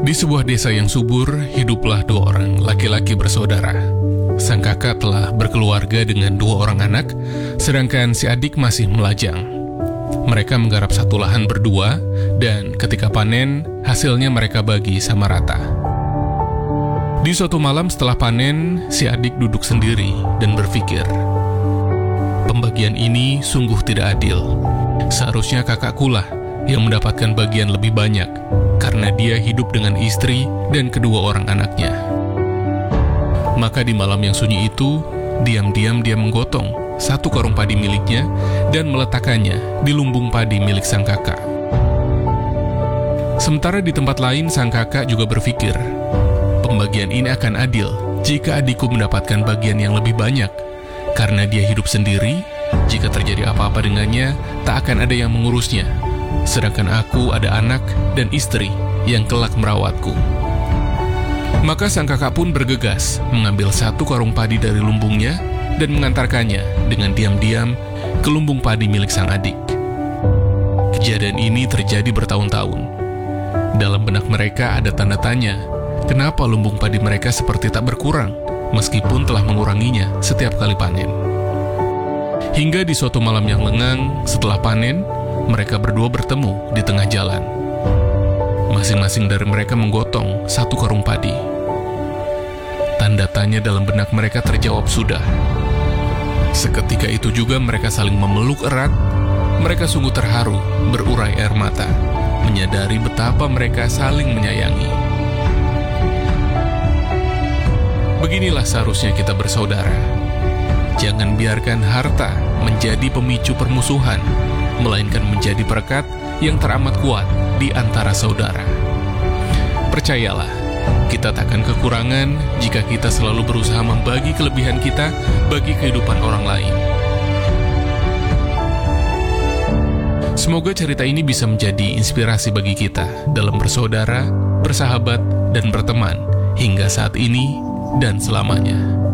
Di sebuah desa yang subur, hiduplah dua orang laki-laki bersaudara. Sang kakak telah berkeluarga dengan dua orang anak, sedangkan si adik masih melajang. Mereka menggarap satu lahan berdua, dan ketika panen, hasilnya mereka bagi sama rata. Di suatu malam setelah panen, si adik duduk sendiri dan berpikir, pembagian ini sungguh tidak adil. Seharusnya kakakkulah yang mendapatkan bagian lebih banyak, karena dia hidup dengan istri dan kedua orang anaknya. Maka di malam yang sunyi itu, diam-diam dia menggotong satu karung padi miliknya dan meletakkannya di lumbung padi milik sang kakak. Sementara di tempat lain, sang kakak juga berpikir, pembagian ini akan adil jika adikku mendapatkan bagian yang lebih banyak, karena dia hidup sendiri. Jika terjadi apa-apa dengannya, tak akan ada yang mengurusnya. Sedangkan aku ada anak dan istri yang kelak merawatku. Maka sang kakak pun bergegas mengambil satu karung padi dari lumbungnya dan mengantarkannya dengan diam-diam ke lumbung padi milik sang adik. Kejadian ini terjadi bertahun-tahun. Dalam benak mereka ada tanda tanya, kenapa lumbung padi mereka seperti tak berkurang, meskipun telah menguranginya setiap kali panen. Hingga di suatu malam yang lengang, setelah panen, mereka berdua bertemu di tengah jalan. Masing-masing dari mereka menggotong satu karung padi. Tanda tanya dalam benak mereka terjawab sudah. Seketika itu juga mereka saling memeluk erat. Mereka sungguh terharu, berurai air mata, menyadari betapa mereka saling menyayangi. Beginilah seharusnya kita bersaudara. Jangan biarkan harta menjadi pemicu permusuhan, melainkan menjadi perekat yang teramat kuat di antara saudara. Percayalah, kita takkan kekurangan jika kita selalu berusaha membagi kelebihan kita bagi kehidupan orang lain. Semoga cerita ini bisa menjadi inspirasi bagi kita dalam bersaudara, bersahabat, dan berteman hingga saat ini dan selamanya.